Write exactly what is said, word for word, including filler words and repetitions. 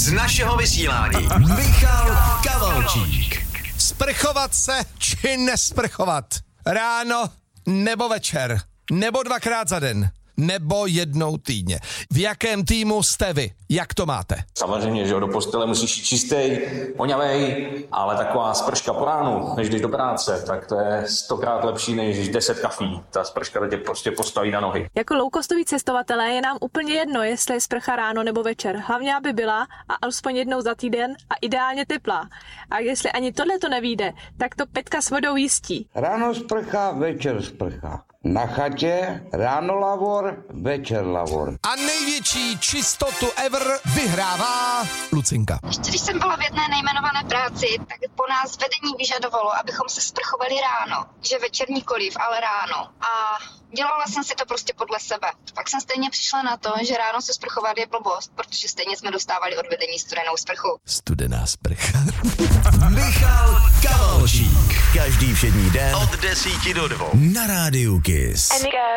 z našeho vysílání. Michal Kavalčík. Sprchovat se či nesprchovat? Ráno nebo večer? Nebo dvakrát za den? Nebo jednou týdně? V jakém týmu jste vy? Jak to máte? Samozřejmě, že do postele musíš jít čistý, oňavej, ale taková sprška po ránu, než jdeš do práce, tak to je stokrát lepší než deset kafí. Ta sprška tě prostě postaví na nohy. Jako low-costoví cestovatelé je nám úplně jedno, jestli je sprcha ráno nebo večer. Hlavně, aby byla a alespoň jednou za týden a ideálně teplá. A jestli ani tohle to nevíde, tak to Petka s vodou jistí. Ráno sprcha, večer sprcha. Na chatě ráno lavor, večer lavor. A největší čistotu ever vyhrává Lucinka. Ještě když jsem byla v jedné nejmenované práci, tak po nás vedení vyžadovalo, abychom se sprchovali ráno. Že večer nikoliv, ale ráno. A dělala jsem si to prostě podle sebe. Pak jsem stejně přišla na to, že ráno se sprchovat je blbost, protože stejně jsme dostávali od vedení studenou sprchu. Studená sprcha. Michal Kavalčík. Každý všední den od desíti do dvou na rádiu Kiss.